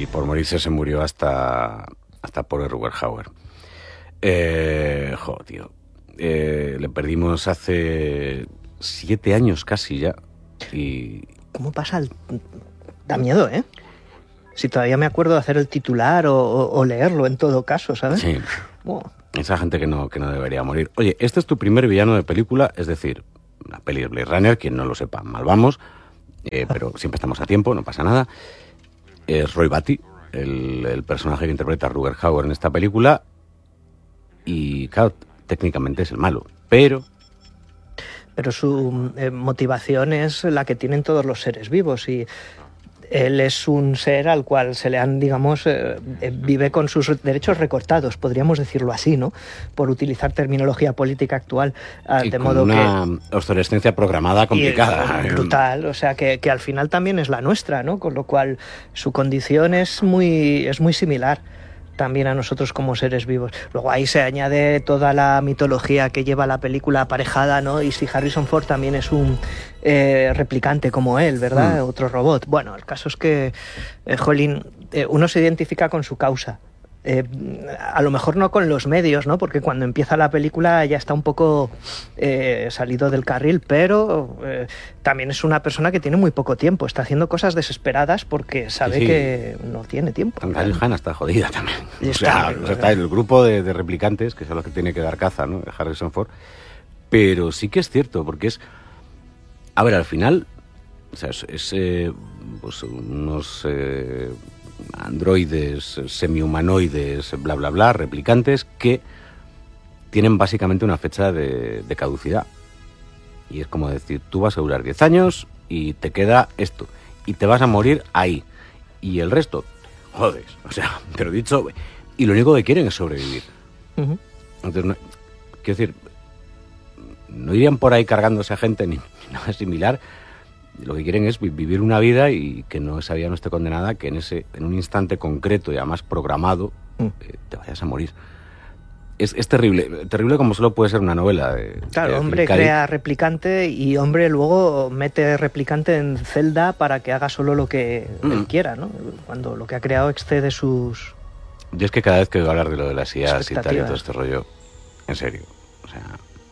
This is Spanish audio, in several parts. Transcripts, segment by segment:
por morirse se murió hasta pobre Rutger Hauer. Tío. Le perdimos hace 7 años casi ya. Y... ¿Cómo pasa? Da miedo, ¿eh? Si todavía me acuerdo de hacer el titular o leerlo en todo caso, ¿sabes? Sí. Esa gente que no debería morir. Oye, este es tu primer villano de película, es decir, la peli de Blade Runner, quien no lo sepa, mal vamos, pero siempre estamos a tiempo, no pasa nada. Es Roy Batty, el personaje que interpreta a Rutger Hauer en esta película, y claro, técnicamente es el malo, pero su motivación es la que tienen todos los seres vivos, y él es un ser al cual se le han, digamos, vive con sus derechos recortados, podríamos decirlo así, ¿no? Por utilizar terminología política actual, y de con modo una obsolescencia programada complicada. Brutal, o sea, que al final también es la nuestra, ¿no? Con lo cual su condición es muy similar también a nosotros como seres vivos. Luego ahí se añade toda la mitología que lleva la película aparejada, ¿no? Y si Harrison Ford también es un replicante como él, ¿verdad? Otro robot. Bueno, el caso es que, jolín, uno se identifica con su causa. A lo mejor no con los medios, ¿no? Porque cuando empieza la película ya está un poco salido del carril, pero también es una persona que tiene muy poco tiempo, está haciendo cosas desesperadas porque sabe que no tiene tiempo. Daryl Hannah está jodida también. Está el grupo de replicantes, que es a los que tiene que dar caza, ¿no? De Harrison Ford. Pero sí que es cierto, porque es... A ver, al final, o sea, pues unos... androides, semihumanoides, bla, bla, bla, replicantes, que tienen básicamente una fecha de caducidad. Y es como decir, tú vas a durar 10 años y te queda esto. Y te vas a morir ahí. Y el resto, jodes. O sea, te lo he dicho. Y lo único que quieren es sobrevivir. Uh-huh. Entonces, quiero decir, no irían por ahí cargándose a gente ni nada similar. Lo que quieren es vivir una vida y que no esa vida no esté condenada, que en un instante concreto y además programado te vayas a morir. Es terrible, terrible como solo puede ser una novela. Claro, hombre crea replicante y hombre luego mete replicante en celda para que haga solo lo que él quiera, ¿no? Cuando lo que ha creado excede sus... Yo es que cada vez que oigo hablar de lo de las IAs y tal y todo este rollo, en serio, o sea...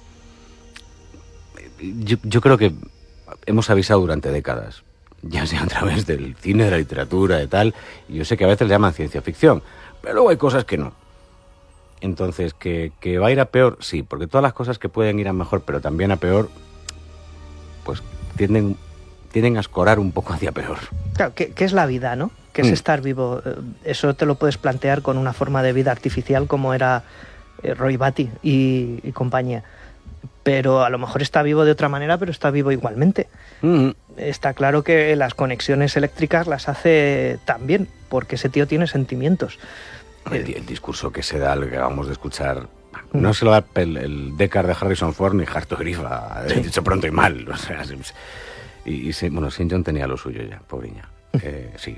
Yo creo que hemos avisado durante décadas, ya sea a través del cine, de la literatura, de tal, y yo sé que a veces le llaman ciencia ficción, pero luego hay cosas que no. Entonces, ¿que va a ir a peor? Sí, porque todas las cosas que pueden ir a mejor, pero también a peor, pues tienden a escorar un poco hacia peor. Claro, ¿qué es la vida, no? ¿Qué es estar vivo? Eso te lo puedes plantear con una forma de vida artificial como era Roy Batty y compañía. Pero a lo mejor está vivo de otra manera, pero está vivo igualmente. Está claro que las conexiones eléctricas las hace también, porque ese tío tiene sentimientos. El discurso que se da, el que acabamos de escuchar, no se lo da el Deckard de Harrison Ford ni Harto Grifa, dicho pronto y mal. O sea, bueno, St. John tenía lo suyo ya, pobreña. Sí.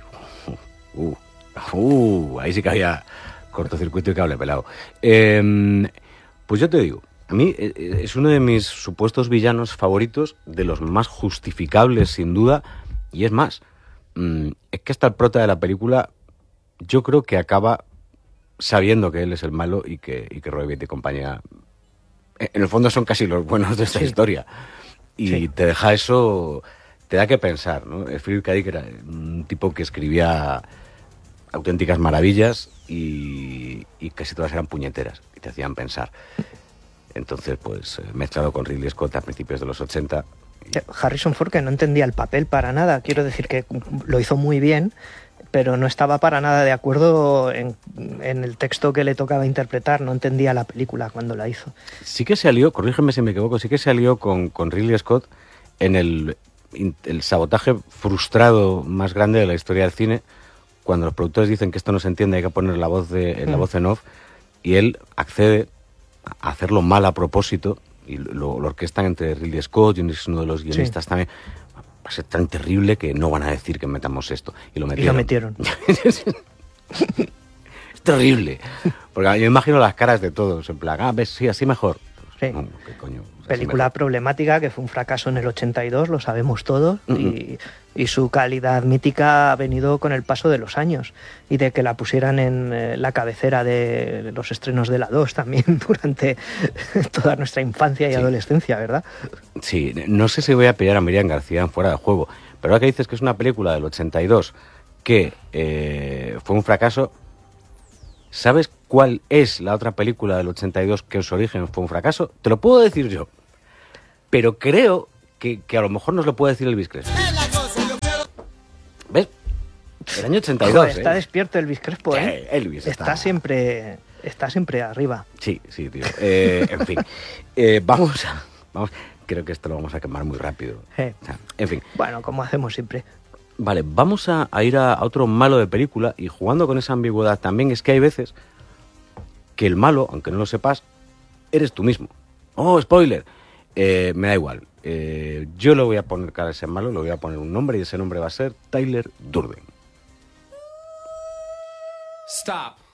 Ahí sí que había cortocircuito y cable pelado. Pues yo te digo, a mí es uno de mis supuestos villanos favoritos, de los más justificables sin duda, y es más, es que hasta el prota de la película yo creo que acaba sabiendo que él es el malo y que Roy Batty y compañía en el fondo son casi los buenos de esta historia, y te deja eso, te da que pensar, ¿no? Philip K. Dick era un tipo que escribía auténticas maravillas y casi todas eran puñeteras y te hacían pensar. Entonces, pues, mezclado con Ridley Scott a principios de los 80. Harrison Ford, que no entendía el papel para nada, quiero decir que lo hizo muy bien, pero no estaba para nada de acuerdo en el texto que le tocaba interpretar, no entendía la película cuando la hizo. Sí que se alió, corrígeme si me equivoco, sí que se alió con Ridley Scott en el sabotaje frustrado más grande de la historia del cine, cuando los productores dicen que esto no se entiende, hay que poner la voz en off, y él accede a hacerlo mal a propósito, y lo orquestan entre Ridley Scott, y es uno de los guionistas también. Va a ser tan terrible que no van a decir que metamos esto. Y lo metieron. Es terrible. Porque yo imagino las caras de todos, en plan, ves, sí, así mejor. Sí. No, ¿qué coño? O Película mejor. problemática, que fue un fracaso en el 82, lo sabemos todos, y su calidad mítica ha venido con el paso de los años, y de que la pusieran en la cabecera de los estrenos de la 2 también durante toda nuestra infancia y adolescencia, ¿verdad? Sí, no sé si voy a pillar a Miriam García en Fuera de Juego, pero ahora que dices que es una película del 82 que fue un fracaso, ¿sabes cuál es la otra película del 82 que en su origen fue un fracaso? Te lo puedo decir yo, pero creo que a lo mejor nos lo puede decir Elvis Crespo. ¿Ves? El año 82. Joder, está despierto Elvis Crespo, ¿eh? Sí, Elvis está siempre arriba. Sí, tío. En fin, vamos. Creo que esto lo vamos a quemar muy rápido. O sea, en fin. Bueno, como hacemos siempre. Vale, vamos a ir a otro malo de película, y jugando con esa ambigüedad también es que hay veces que el malo, aunque no lo sepas, eres tú mismo. ¡Oh, spoiler! Me da igual. Yo le voy a poner cara a ese malo, le voy a poner un nombre, y ese nombre va a ser Tyler Durden. Stop.